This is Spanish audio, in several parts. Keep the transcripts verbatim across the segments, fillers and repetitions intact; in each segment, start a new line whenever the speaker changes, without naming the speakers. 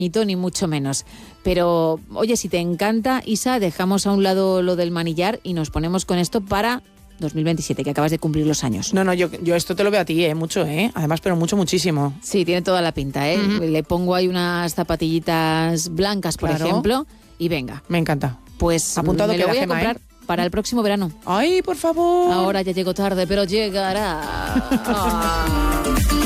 ni mucho menos. Pero, oye, si te encanta, Isa, dejamos a un lado lo del manillar y nos ponemos con esto para dos mil veintisiete, que acabas de cumplir los años.
No, no, yo, yo esto te lo veo a ti, ¿eh? Mucho, ¿eh? Además, pero mucho, muchísimo.
Sí, tiene toda la pinta, ¿eh? Uh-huh. Le pongo ahí unas zapatillitas blancas, por claro. ejemplo, y venga.
Me encanta.
Pues
apuntado
me
que
lo voy a
Gema,
comprar
¿eh?
Para el próximo verano.
¡Ay, por favor!
Ahora ya llego tarde, pero llegará. Ah.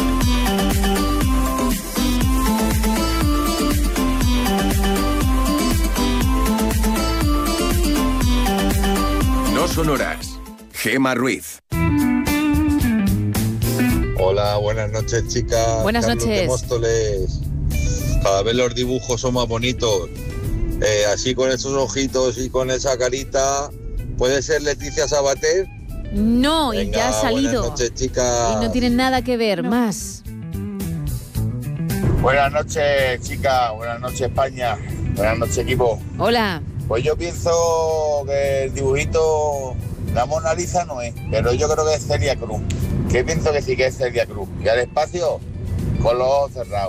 No son horas. Gema Ruiz.
Hola, buenas noches, chicas.
Buenas
Carlos
noches.
de Móstoles. Cada vez los dibujos son más bonitos. Eh, así con esos ojitos y con esa carita. ¿Puede ser Leticia Sabater?
No, Venga, y ya ha salido.
Buenas noches, chicas.
Y no tiene nada que ver, no. Más.
Buenas noches, chicas. Buenas noches, España. Buenas noches, equipo.
Hola.
Pues yo pienso que el dibujito, la Mona Lisa no es, pero yo creo que es Celia Cruz. Que pienso que sí que es Celia Cruz. Y al espacio, con los ojos cerrados.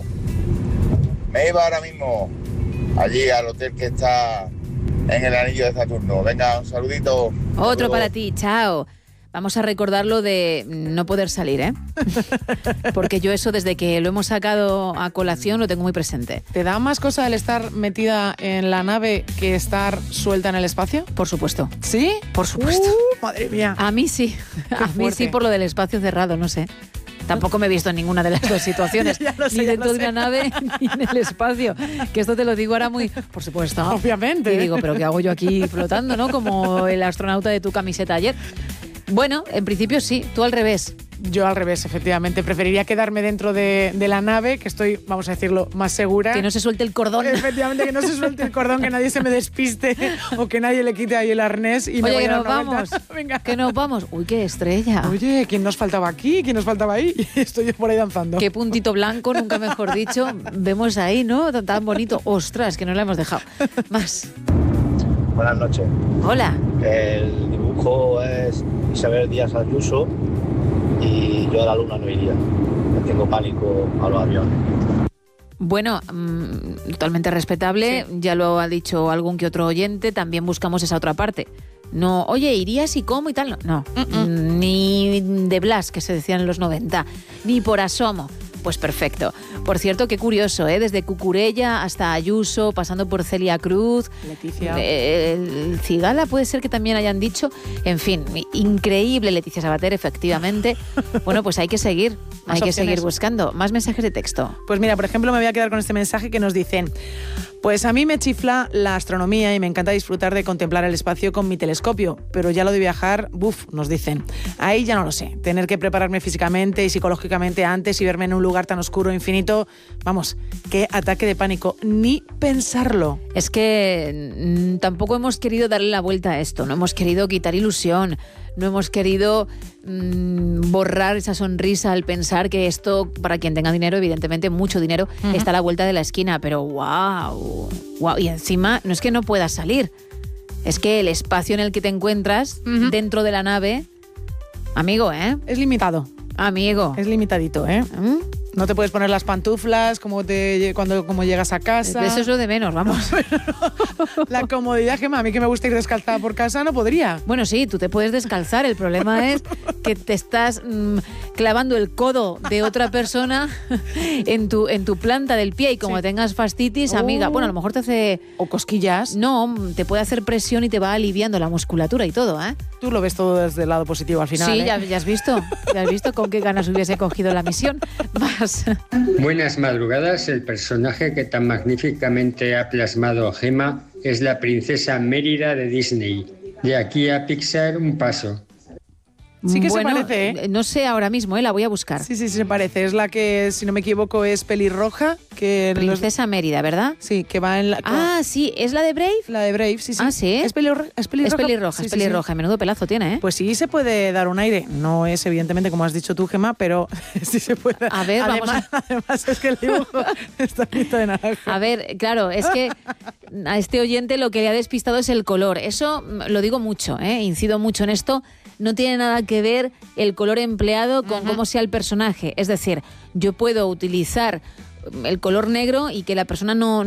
Me iba ahora mismo allí al hotel que está en el anillo de Saturno. Venga, un saludito.
Otro
Saludos.
para ti, chao. Vamos a recordar lo de no poder salir, ¿eh? Porque yo eso desde que lo hemos sacado a colación lo tengo muy presente.
¿Te da más cosa el estar metida en la nave que estar suelta en el espacio?
Por supuesto.
¿Sí?
Por supuesto.
Uh, madre mía.
A mí sí. A mí sí por lo del espacio cerrado, no sé. Tampoco me he visto en ninguna de las dos situaciones,
ya lo sé,
ni
ya
dentro
lo
de una nave ni en el espacio. Que esto te lo digo ahora muy, por supuesto.
Obviamente.
Y digo, pero ¿qué hago yo aquí flotando, no? Como el astronauta de tu camiseta ayer. Bueno, en principio sí, tú al revés.
Yo al revés, efectivamente. Preferiría quedarme dentro de, de la nave, que estoy, vamos a decirlo, más segura.
Que no se suelte el cordón.
Efectivamente, que no se suelte el cordón, que nadie se me despiste o que nadie le quite ahí el arnés y
Oye,
me vaya
que
a dar
nos
una
vamos.
vuelta. Venga.
Que nos vamos. Uy, qué estrella.
Oye, ¿quién nos faltaba aquí? ¿Quién nos faltaba ahí? Estoy yo por ahí danzando.
Qué puntito blanco, nunca mejor dicho. Vemos ahí, ¿no? Tan, tan bonito. Ostras, que no lo hemos dejado. Más.
Buenas noches.
Hola.
El dibujo es Isabel Díaz Ayuso y yo a la luna no iría. Tengo pánico a los aviones.
Bueno, mmm, totalmente respetable. Sí. Ya lo ha dicho algún que otro oyente. También buscamos esa otra parte. No, oye, ¿irías y cómo y tal? No, no. Uh-uh. Ni de Blas, que se decían en los noventa, ni por asomo. Pues perfecto. Por cierto, qué curioso, ¿eh? Desde Cucurella hasta Ayuso, pasando por Celia Cruz.
Leticia.
Eh, el Cigala puede ser que también hayan dicho. En fin, increíble Leticia Sabater, efectivamente. Bueno, pues hay que seguir. Hay que seguir buscando. Más mensajes de texto.
Pues mira, por ejemplo, me voy a quedar con este mensaje que nos dicen: pues a mí me chifla la astronomía y me encanta disfrutar de contemplar el espacio con mi telescopio, pero ya lo de viajar, buf, nos dicen. Ahí ya no lo sé. Tener que prepararme físicamente y psicológicamente antes y verme en un lugar tan oscuro e infinito, vamos, qué ataque de pánico, ni pensarlo.
Es que mmm, tampoco hemos querido darle la vuelta a esto, no hemos querido quitar ilusión, no hemos querido mmm, borrar esa sonrisa al pensar que esto, para quien tenga dinero, evidentemente mucho dinero, uh-huh. está a la vuelta de la esquina, pero wow, wow, y encima no es que no puedas salir, es que el espacio en el que te encuentras uh-huh. dentro de la nave, amigo, ¿eh?
Es limitado.
Amigo.
Es limitadito, ¿eh? ¿Mm? No te puedes poner las pantuflas como te cuando como llegas a casa.
Eso es lo de menos, vamos.
La comodidad, Gemma, a mí que me gusta ir descalzada por casa, no podría.
Bueno, sí, tú te puedes descalzar. El problema es que te estás mmm, clavando el codo de otra persona en tu, en tu planta del pie y como sí. tengas fascitis, oh. amiga, bueno, a lo mejor te hace...
O cosquillas.
No, te puede hacer presión y te va aliviando la musculatura y todo, ¿eh?
Tú lo ves todo desde el lado positivo al final,
Sí,
¿eh?
ya, ya has visto. Ya has visto con qué ganas hubiese cogido la misión. Vas.
Buenas madrugadas. El personaje que tan magníficamente ha plasmado Gema es la princesa Mérida de Disney. De aquí a Pixar, un paso.
Sí que
bueno,
se parece, ¿eh?
No sé ahora mismo, ¿eh? La voy a buscar.
Sí, sí, sí, se parece. Es la que, si no me equivoco, es pelirroja. Que
Princesa los... Mérida, ¿verdad?
Sí, que va en la...
Ah, sí, ¿es la de Brave?
La de Brave, sí, sí.
Ah, ¿sí?
¿Es pelirroja? Es pelirroja,
es pelirroja.
Sí,
es pelirroja.
Sí, sí.
Menudo pelazo tiene, ¿eh?
Pues sí, se puede dar un aire. No es, evidentemente, como has dicho tú, Gemma, pero sí se puede.
A ver,
además,
vamos a...
Además, es que el dibujo está pinto de naranja.
A ver, claro, es que a este oyente lo que le ha despistado es el color. Eso lo digo mucho, ¿eh? Incido mucho en esto. No tiene nada que ver el color empleado con uh-huh. cómo sea el personaje. Es decir, yo puedo utilizar el color negro y que la persona no